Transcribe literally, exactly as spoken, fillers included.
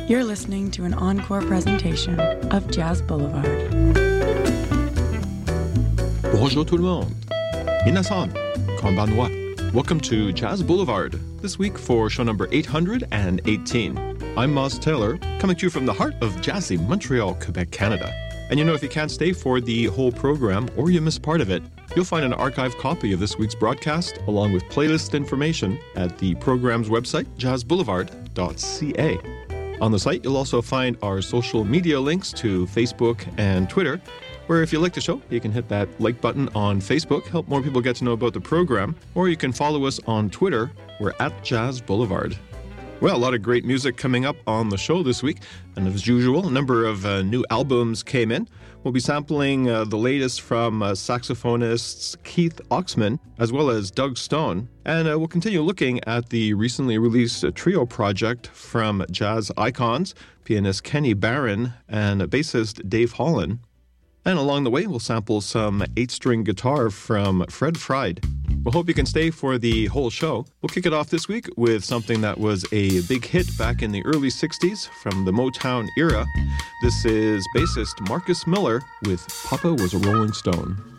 You're listening to an encore presentation of Jazz Boulevard. Bonjour tout le monde. Minasan, konbanwa. Welcome to Jazz Boulevard, this week for show number eight hundred eighteen. I'm Moz Taylor, coming to you from the heart of jazzy Montreal, Quebec, Canada. And you know, if you can't stay for the whole program or you miss part of it, you'll find an archived copy of this week's broadcast along with playlist information at the program's website, jazz boulevard dot c a. On the site, you'll also find our social media links to Facebook and Twitter, where if you like the show, you can hit that like button on Facebook, help more people get to know about the program, or you can follow us on Twitter. We're at Jazz Boulevard. Well, a lot of great music coming up on the show this week, and as usual, a number of uh, new albums came in. We'll be sampling uh, the latest from uh, saxophonists Keith Oxman, as well as Doug Stone, and uh, we'll continue looking at the recently released uh, trio project from jazz icons, pianist Kenny Barron and bassist Dave Holland. And along the way, we'll sample some eight-string guitar from Fred Fried. We'll hope you can stay for the whole show. We'll kick it off this week with something that was a big hit back in the early sixties from the Motown era. This is bassist Marcus Miller with Papa Was a Rolling Stone.